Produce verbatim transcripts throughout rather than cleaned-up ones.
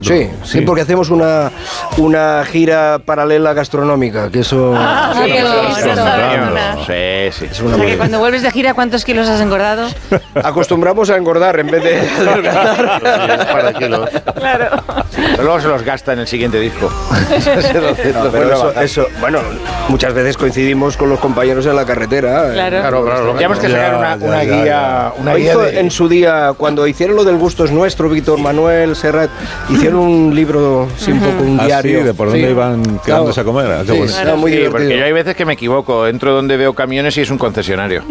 Sí, sí, sí, porque hacemos una, una gira paralela gastronómica, que eso... Ah, sí, eso, eso, eso, sí, sí. Es una o sea, que cuando vuelves de gira, ¿cuántos kilos has engordado? Acostumbramos a engordar en vez de adelgazar. Para kilos. Claro. Sí, pero luego se los gasta en el siguiente disco. no, pero eso, eso, bueno, muchas veces coincidimos con los compañeros en la carretera. Claro, claro, claro. Tendríamos que sacar una, ya, una ya, guía... ya. Una guía hizo de... en su día, cuando hicieron lo del gusto es nuestro, Víctor Manuel, Serrat, hicieron un libro, sí, un poco un ¿Ah, diario. sí? ¿De por dónde sí. iban quedándose claro. a comer? ¿A qué Sí, bonito? era muy Sí, divertido. porque yo hay veces que me equivoco. Entro donde veo camiones y es un concesionario.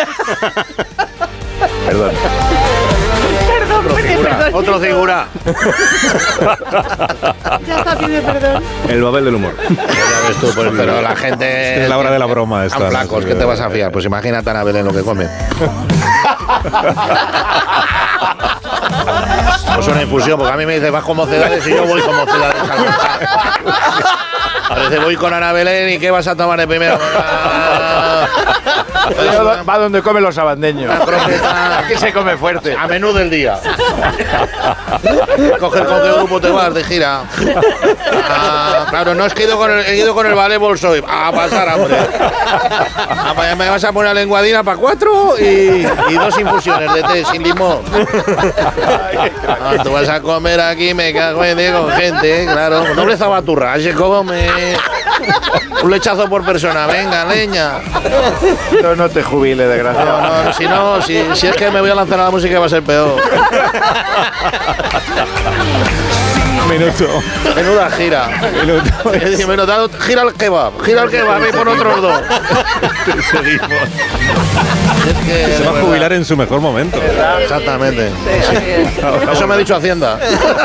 Perdón. Perdón, perdón, perdón. Otro figura. Ya está, pide perdón. El Babel del humor. Ya ves tú, pues, pero la gente... Es la hora de la broma esta. Están flacos, ¿qué te vas a fiar? Pues imagínate a Ana Belén lo que come. Pues una infusión, porque a mí me dice vas con mocedades y yo voy con mocedades. Parece voy con Ana Belén y ¿qué vas a tomar de primero? Va donde comen los sabandeños. Aquí se come fuerte. A menú del día. Coger con qué grupo te vas de gira. Ah, claro, no es que he ido con el, he ido con el ballet Bolshoi. A pasar, hombre. Ah, me vas a poner lenguadina para cuatro y, y dos infusiones de té sin limón. Ah, tú vas a comer aquí, me cago en Dios, con gente, claro. Doble zabaturra, se come. Un lechazo por persona, venga, leña. No, no te jubiles, desgraciado. No, no, si no, si, si es que me voy a lanzar a la música va a ser peor. Minuto. Menuda gira. Minuto. Menuda, gira el kebab, gira el kebab y pon otros dos. Seguimos. Es que, Se va a jubilar en su mejor momento. Exactamente. Sí, sí. Eso me ha dicho Hacienda.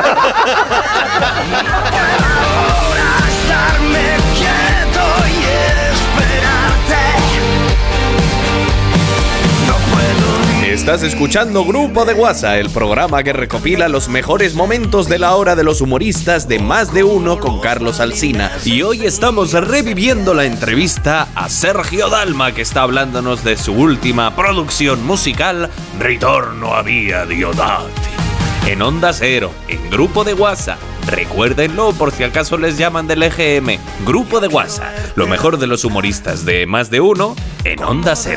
Estás escuchando Grupo de WhatsApp, el programa que recopila los mejores momentos de la hora de los humoristas de Más de Uno con Carlos Alsina. Y hoy estamos reviviendo la entrevista a Sergio Dalma, que está hablándonos de su última producción musical, Ritorno a Via Diodati. En Onda Cero, en Grupo de WhatsApp. Recuérdenlo por si acaso les llaman del E G M. Grupo de WhatsApp, lo mejor de los humoristas de Más de Uno en Onda Cero.